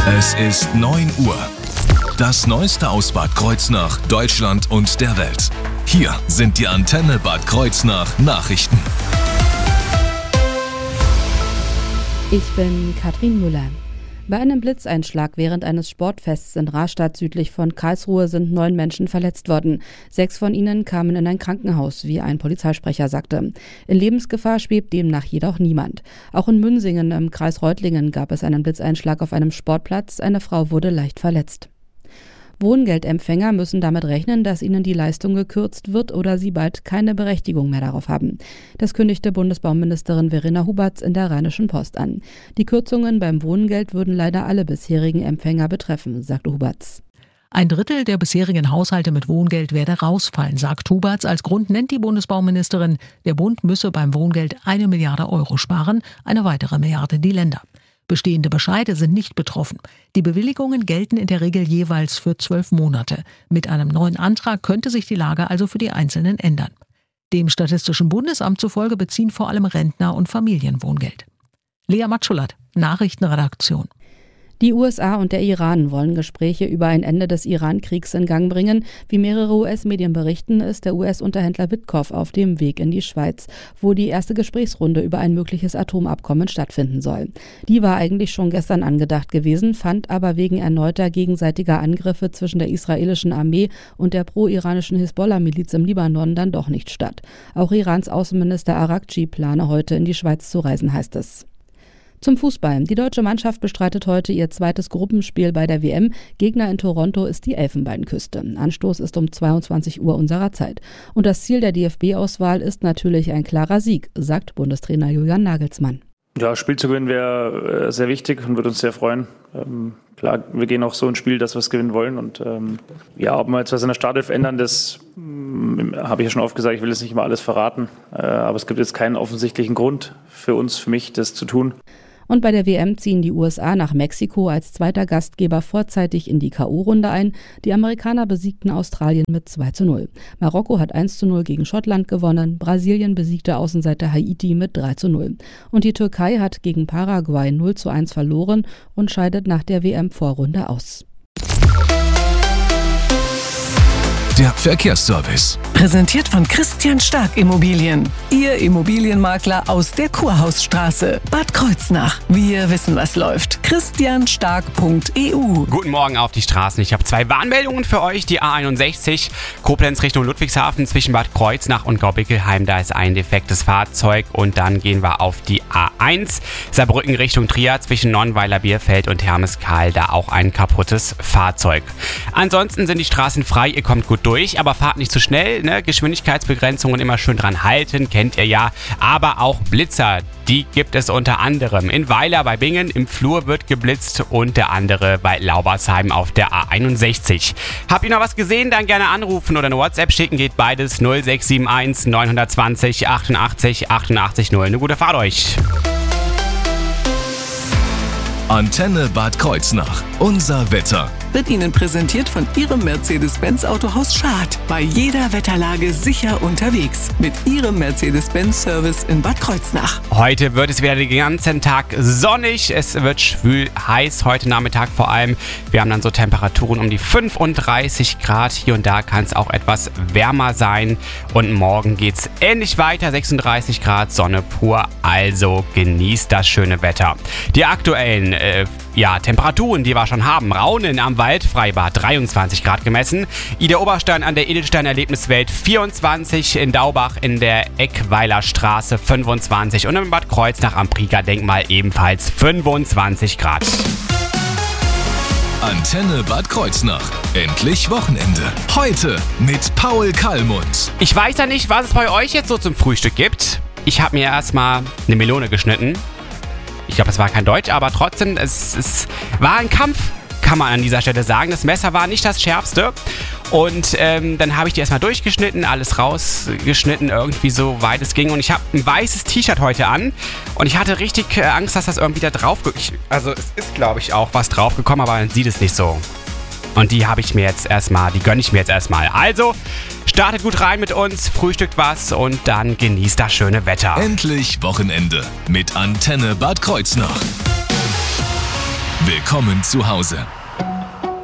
Es ist 9 Uhr. Das Neueste aus Bad Kreuznach, Deutschland und der Welt. Hier sind die Antenne Bad Kreuznach Nachrichten. Ich bin Katrin Müller. Bei einem Blitzeinschlag während eines Sportfests in Rastatt südlich von Karlsruhe sind 9 Menschen verletzt worden. 6 von ihnen kamen in ein Krankenhaus, wie ein Polizeisprecher sagte. In Lebensgefahr schwebt demnach jedoch niemand. Auch in Münsingen im Kreis Reutlingen gab es einen Blitzeinschlag auf einem Sportplatz. Eine Frau wurde leicht verletzt. Wohngeldempfänger müssen damit rechnen, dass ihnen die Leistung gekürzt wird oder sie bald keine Berechtigung mehr darauf haben. Das kündigte Bundesbauministerin Verena Huberts in der Rheinischen Post an. Die Kürzungen beim Wohngeld würden leider alle bisherigen Empfänger betreffen, sagte Huberts. Ein Drittel der bisherigen Haushalte mit Wohngeld werde rausfallen, sagt Huberts. Als Grund nennt die Bundesbauministerin, der Bund müsse beim Wohngeld 1 Milliarde Euro sparen, eine weitere Milliarde die Länder. Bestehende Bescheide sind nicht betroffen. Die Bewilligungen gelten in der Regel jeweils für 12 Monate. Mit einem neuen Antrag könnte sich die Lage also für die Einzelnen ändern. Dem Statistischen Bundesamt zufolge beziehen vor allem Rentner und Familien Wohngeld. Lea Matschulat, Nachrichtenredaktion. Die USA und der Iran wollen Gespräche über ein Ende des Iran-Kriegs in Gang bringen. Wie mehrere US-Medien berichten, ist der US-Unterhändler Witkow auf dem Weg in die Schweiz, wo die erste Gesprächsrunde über ein mögliches Atomabkommen stattfinden soll. Die war eigentlich schon gestern angedacht gewesen, fand aber wegen erneuter gegenseitiger Angriffe zwischen der israelischen Armee und der pro-iranischen Hisbollah-Miliz im Libanon dann doch nicht statt. Auch Irans Außenminister Araghchi plane heute in die Schweiz zu reisen, heißt es. Zum Fußball. Die deutsche Mannschaft bestreitet heute ihr zweites Gruppenspiel bei der WM. Gegner in Toronto ist die Elfenbeinküste. Anstoß ist um 22 Uhr unserer Zeit. Und das Ziel der DFB-Auswahl ist natürlich ein klarer Sieg, sagt Bundestrainer Julian Nagelsmann. Ja, Spiel zu gewinnen wäre sehr wichtig und würde uns sehr freuen. Klar, wir gehen auch so ins Spiel, dass wir es gewinnen wollen. Und ob wir jetzt was in der Startelf ändern, das habe ich ja schon oft gesagt, ich will jetzt nicht mal alles verraten. Aber es gibt jetzt keinen offensichtlichen Grund für uns, für mich, das zu tun. Und bei der WM ziehen die USA nach Mexiko als zweiter Gastgeber vorzeitig in die K.O.-Runde ein. Die Amerikaner besiegten Australien mit 2:0. Marokko hat 1:0 gegen Schottland gewonnen. Brasilien besiegte Außenseiter Haiti mit 3:0. Und die Türkei hat gegen Paraguay 0:1 verloren und scheidet nach der WM-Vorrunde aus. Der Verkehrsservice. Präsentiert von Christian Stark Immobilien. Ihr Immobilienmakler aus der Kurhausstraße. Bad Kreuznach. Wir wissen, was läuft. christianstark.eu. Guten Morgen auf die Straßen. Ich habe 2 Warnmeldungen für euch. Die A61 Koblenz Richtung Ludwigshafen zwischen Bad Kreuznach und Gaubickelheim. Da ist ein defektes Fahrzeug. Und dann gehen wir auf die A1 Saarbrücken Richtung Trier zwischen Nonnweiler Bierfeld und Hermeskeil. Da auch ein kaputtes Fahrzeug. Ansonsten sind die Straßen frei. Ihr kommt gut durch, aber fahrt nicht zu schnell, ne? Geschwindigkeitsbegrenzungen immer schön dran halten, kennt ihr ja. Aber auch Blitzer, die gibt es unter anderem in Weiler bei Bingen, im Flur wird geblitzt und der andere bei Laubersheim auf der A61. Habt ihr noch was gesehen? Dann gerne anrufen oder eine WhatsApp schicken, geht beides 0671 920 88 88 0. Eine gute Fahrt euch. Antenne Bad Kreuznach. Unser Wetter. Wird Ihnen präsentiert von Ihrem Mercedes-Benz Autohaus Schad. Bei jeder Wetterlage sicher unterwegs. Mit Ihrem Mercedes-Benz-Service in Bad Kreuznach. Heute wird es wieder den ganzen Tag sonnig. Es wird schwül heiß, heute Nachmittag vor allem. Wir haben dann so Temperaturen um die 35 Grad. Hier und da kann es auch etwas wärmer sein. Und morgen geht es ähnlich weiter. 36 Grad, Sonne pur. Also genießt das schöne Wetter. Die aktuellen Temperaturen, die wir schon haben. Raunen am Waldfreibad 23 Grad gemessen. Ida Oberstein an der Edelstein-Erlebniswelt 24. In Daubach in der Eckweiler Straße 25. Und in Bad Kreuznach am Prieger-Denkmal ebenfalls 25 Grad. Antenne Bad Kreuznach. Endlich Wochenende. Heute mit Paul Kallmund. Ich weiß ja nicht, was es bei euch jetzt so zum Frühstück gibt. Ich habe mir erstmal eine Melone geschnitten. Ich glaube, es war kein Deutsch, aber trotzdem, es war ein Kampf, kann man an dieser Stelle sagen. Das Messer war nicht das schärfste. Und dann habe ich die erstmal durchgeschnitten, alles rausgeschnitten, irgendwie so weit es ging. Und ich habe ein weißes T-Shirt heute an. Und ich hatte richtig Angst, dass das irgendwie da drauf... Also es ist, glaube ich, auch was draufgekommen, aber man sieht es nicht so. Und die gönne ich mir jetzt erstmal. Also, startet gut rein mit uns, frühstückt was und dann genießt das schöne Wetter. Endlich Wochenende mit Antenne Bad Kreuznach. Willkommen zu Hause.